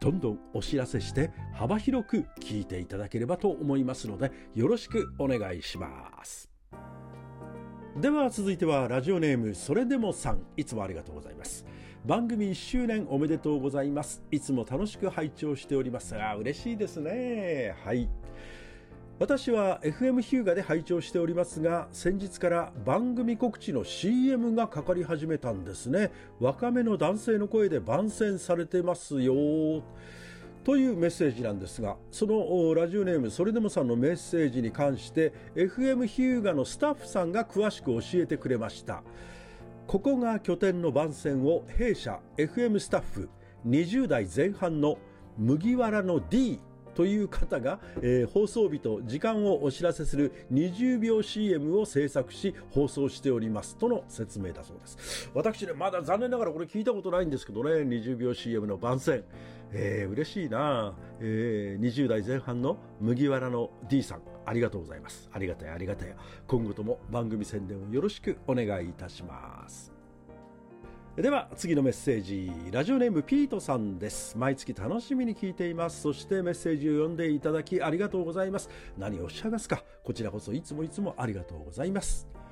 どんどんお知らせして幅広く聞いていただければと思いますので、よろしくお願いします。では続いてはラジオネームそれでもさん、いつもありがとうございます。番組1周年おめでとうございます。いつも楽しく拝聴しております。嬉しいですね。はい、私は FM ヒューガで拝聴しておりますが、先日から番組告知の CM がかかり始めたんですね。若めの男性の声で番宣されてますよというメッセージなんですが、そのラジオネームそれでもさんのメッセージに関して FM ヒューガのスタッフさんが詳しく教えてくれました。ここが拠点の番宣を弊社 FM スタッフ20代前半の麦わらの D という方が、放送日と時間をお知らせする20秒 CM を制作し放送しておりますとの説明だそうです。私ね、まだ残念ながらこれ聞いたことないんですけどね、20秒 CM の番宣、嬉しいな、20代前半の麦わらの D さん、ありがとうございます。ありがたやありがたや。今後とも番組宣伝をよろしくお願いいたします。では次のメッセージ、ラジオネームピートさんです。毎月楽しみに聞いています。そしてメッセージを読んでいただきありがとうございます。何をおっしゃいますか。こちらこそいつもありがとうございます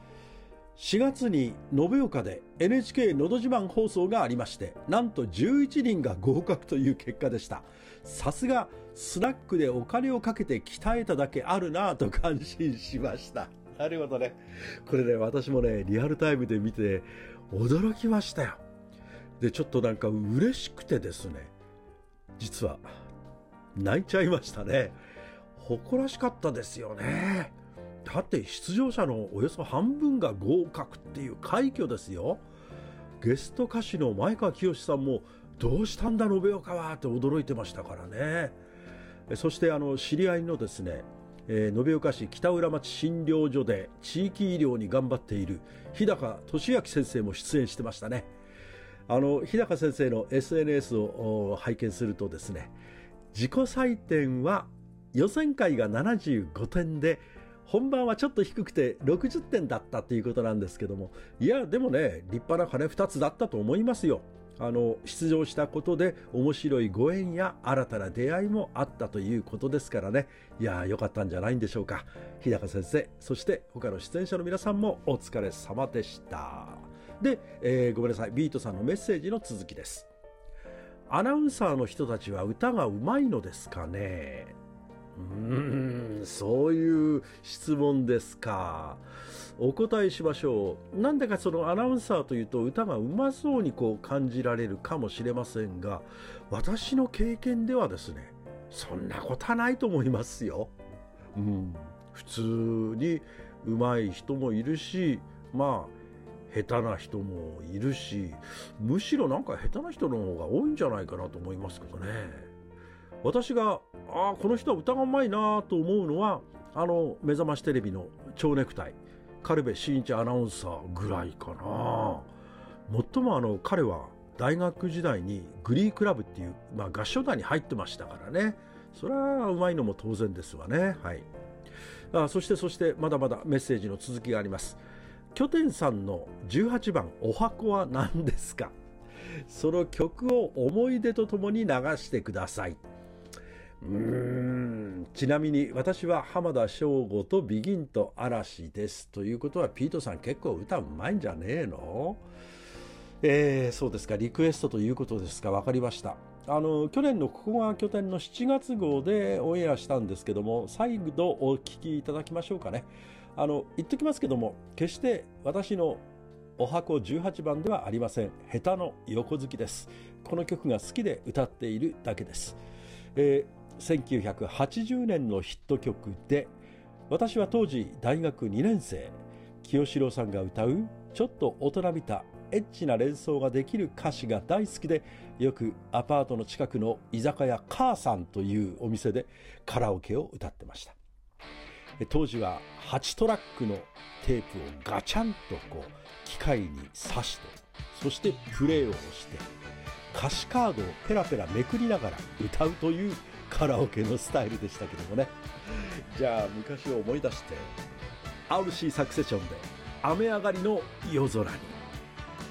。4月に延岡で NHK のど自慢放送がありまして、なんと11人が合格という結果でした。さすがスナックでお金をかけて鍛えただけあるなぁと感心しました。なるほどね。これね、私もねリアルタイムで見て驚きましたよ。でちょっとなんか嬉しくてですね、実は泣いちゃいましたね。誇らしかったですよね。だって出場者のおよそ半分が合格っていう快挙ですよ。ゲスト歌手の前川清さんもどうしたんだ延岡はって驚いてましたからね。そして知り合いのですね、延岡市北浦町診療所で地域医療に頑張っている日高俊明先生も出演してましたね。日高先生の SNS を拝見するとですね、自己採点は予選会が75点で本番はちょっと低くて60点だったということなんですけども、いやでもね、立派な鐘2つだったと思いますよ。出場したことで面白いご縁や新たな出会いもあったということですからね。いや良かったんじゃないんでしょうか。日高先生、そして他の出演者の皆さんもお疲れ様でした。で、ごめんなさい、ビートさんのメッセージの続きです。アナウンサーの人たちは歌がうまいのですかね。そういう質問ですか。お答えしましょう。なんだかそのアナウンサーというと歌がうまそうにこう感じられるかもしれませんが、私の経験ではですね、そんなことはないと思いますよ。普通にうまい人もいるし、まあ下手な人もいるし、むしろなんか下手な人の方が多いんじゃないかなと思いますけどね。私がこの人は歌がうまいなと思うのは目覚ましテレビの蝶ネクタイ軽部真一アナウンサーぐらいかな。もっとも彼は大学時代にグリークラブっていう、合唱団に入ってましたからね。それはうまいのも当然ですわね。はい。そしてまだまだメッセージの続きがあります。拠点さんの18番お箱は何ですか。その曲を思い出とともに流してください。ちなみに私は浜田省吾とビギンと嵐ですということは、ピートさん結構歌うまいんじゃねえの。そうですか、リクエストということですか。分かりました。去年のここが拠点の7月号でオンエアしたんですけども、再度お聞きいただきましょうかね。言っときますけども、決して私のお箱18番ではありません。下手の横好きです。この曲が好きで歌っているだけです。1980年のヒット曲で、私は当時大学2年生、清志郎さんが歌うちょっと大人びたエッチな連想ができる歌詞が大好きで、よくアパートの近くの居酒屋母さんというお店でカラオケを歌ってました。当時は8トラックのテープをガチャンとこう機械に挿して、そしてプレイをして歌詞カードをペラペラめくりながら歌うというカラオケのスタイルでしたけどもね。じゃあ昔を思い出して、RCサクセションで雨上がりの夜空に。